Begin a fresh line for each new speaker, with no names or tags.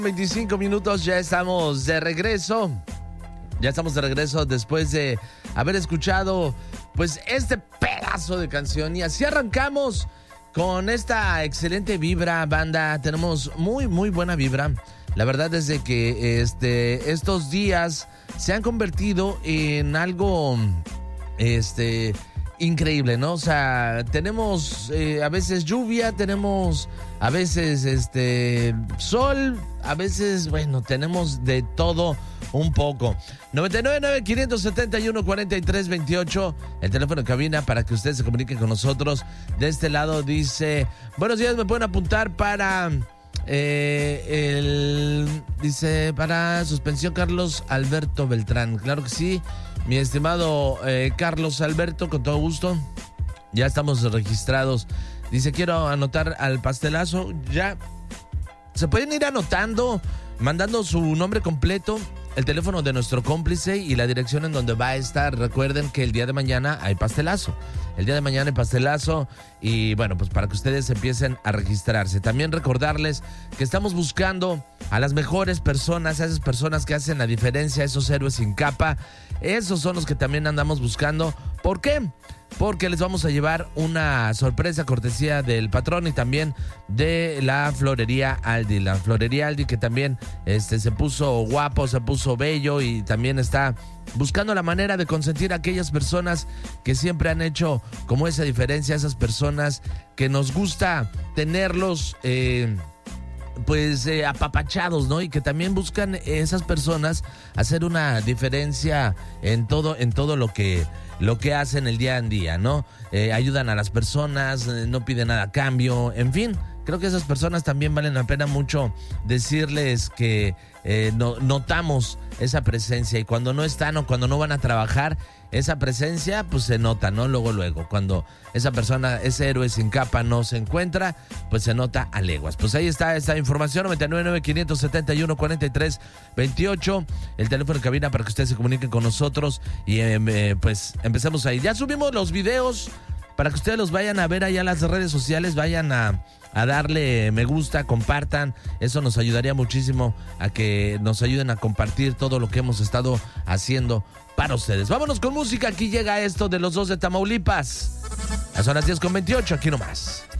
25 minutos, ya estamos de regreso. Ya estamos de regreso después de haber escuchado pues este pedazo de canción. Y así arrancamos con esta excelente vibra, banda. Tenemos muy buena vibra. La verdad es de que estos días se han convertido en algo increíble, ¿no? O sea, tenemos a veces lluvia, tenemos a veces sol, a veces, bueno, tenemos de todo un poco. 999-571-4328, el teléfono de cabina para que ustedes se comuniquen con nosotros. De este lado dice, buenos días, me pueden apuntar para dice, para suspensión Carlos Alberto Beltrán. Claro que sí, mi estimado Carlos Alberto, con todo gusto. Ya estamos registrados. Dice, quiero anotar al pastelazo. Ya se pueden ir anotando, mandando su nombre completo, el teléfono de nuestro cómplice y la dirección en donde va a estar. Recuerden que el día de mañana hay pastelazo. El día de mañana hay pastelazo y bueno, pues para que ustedes empiecen a registrarse. También recordarles que estamos buscando a las mejores personas, a esas personas que hacen la diferencia, esos héroes sin capa. Esos son los que también andamos buscando. ¿Por qué? Porque les vamos a llevar una sorpresa cortesía del patrón y también de la Florería Aldi. La Florería Aldi que también se puso guapo, se puso bello y también está buscando la manera de consentir a aquellas personas que siempre han hecho como esa diferencia, esas personas que nos gusta tenerlos apapachados, ¿no? Y que también buscan esas personas hacer una diferencia en todo lo que hacen el día en día, ¿no? Ayudan a las personas, no piden nada a cambio, en fin. Creo que esas personas también valen la pena mucho decirles que notamos esa presencia y cuando no están o cuando no van a trabajar, esa presencia pues se nota, ¿no? Luego, cuando esa persona, ese héroe sin capa no se encuentra, pues se nota a leguas. Pues ahí está esta información, 999-571-4328, el teléfono de cabina para que ustedes se comuniquen con nosotros y pues empecemos ahí. Ya subimos los videos para que ustedes los vayan a ver allá en las redes sociales, vayan a darle me gusta, compartan, eso nos ayudaría muchísimo a que nos ayuden a compartir todo lo que hemos estado haciendo para ustedes. Vámonos con música, aquí llega esto de los dos de Tamaulipas. Son las 10:28, aquí nomás.